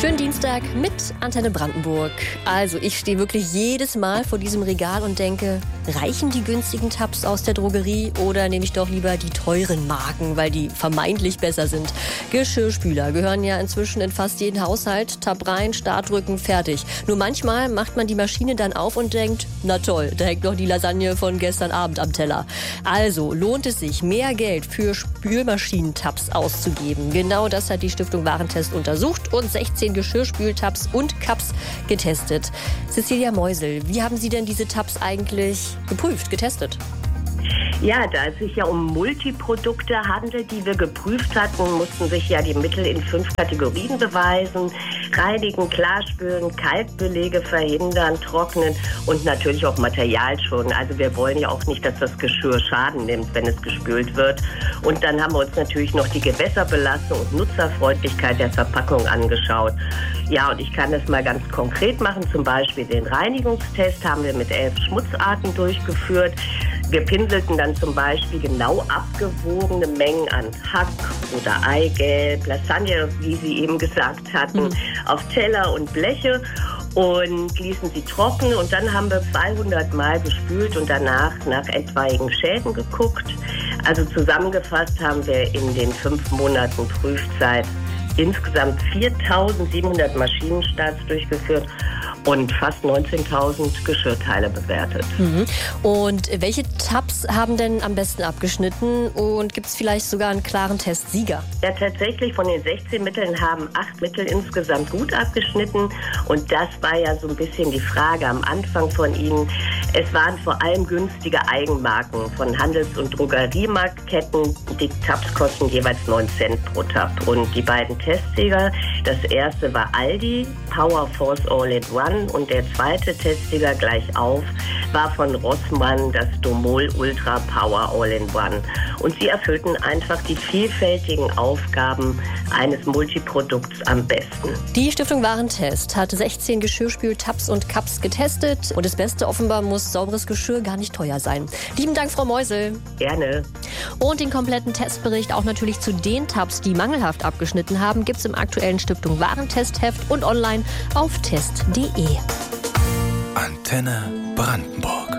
Schönen Dienstag mit Antenne Brandenburg. Also ich stehe wirklich jedes Mal vor diesem Regal und denke, reichen die günstigen Tabs aus der Drogerie oder nehme ich doch lieber die teuren Marken, weil die vermeintlich besser sind. Geschirrspüler gehören ja inzwischen in fast jeden Haushalt. Tab rein, Start drücken, fertig. Nur manchmal macht man die Maschine dann auf und denkt, na toll, da hängt noch die Lasagne von gestern Abend am Teller. Also lohnt es sich, mehr Geld für Spülmaschinentabs auszugeben. Genau das hat die Stiftung Warentest untersucht und 16 Geschirrspültabs und Cups getestet. Cecilia Meusel, wie haben Sie denn diese Tabs eigentlich geprüft, getestet? Ja, da es sich ja um Multiprodukte handelt, die wir geprüft hatten, mussten sich ja die Mittel in 5 Kategorien beweisen. Reinigen, klarspülen, Kalkbelege verhindern, trocknen und natürlich auch Material schonen. Also wir wollen ja auch nicht, dass das Geschirr Schaden nimmt, wenn es gespült wird. Und dann haben wir uns natürlich noch die Gewässerbelastung und Nutzerfreundlichkeit der Verpackung angeschaut. Ja, und ich kann das mal ganz konkret machen. Zum Beispiel den Reinigungstest haben wir mit 11 Schmutzarten durchgeführt. Wir pinselten dann zum Beispiel genau abgewogene Mengen an Hack oder Eigelb, Lasagne, wie Sie eben gesagt hatten, auf Teller und Bleche und ließen sie trocknen. Und dann haben wir 200 Mal gespült und danach nach etwaigen Schäden geguckt. Also zusammengefasst haben wir in den 5 Monaten Prüfzeit insgesamt 4.700 Maschinenstarts durchgeführt und fast 19.000 Geschirrteile bewertet. Und welche Tabs haben denn am besten abgeschnitten und gibt es vielleicht sogar einen klaren Testsieger? Ja, tatsächlich von den 16 Mitteln haben 8 Mittel insgesamt gut abgeschnitten und das war ja so ein bisschen die Frage am Anfang von Ihnen. Es waren vor allem günstige Eigenmarken von Handels- und Drogeriemarktketten. Die Tabs kosten jeweils 9 Cent pro Tab. Und die beiden Testsieger, das erste war Aldi, Power Force All-in-One, und der zweite Testsieger gleich auf war von Rossmann, das Domol Ultra Power All-in-One. Und sie erfüllten einfach die vielfältigen Aufgaben eines Multiprodukts am besten. Die Stiftung Warentest hat 16 Geschirrspül-Tabs und Cups getestet. Und das Beste offenbar muss sauberes Geschirr gar nicht teuer sein. Lieben Dank, Frau Meusel. Gerne. Und den kompletten Testbericht auch natürlich zu den Tabs, die mangelhaft abgeschnitten haben, gibt's im aktuellen Stiftung Warentest-Heft und online auf test.de. Antenne Brandenburg.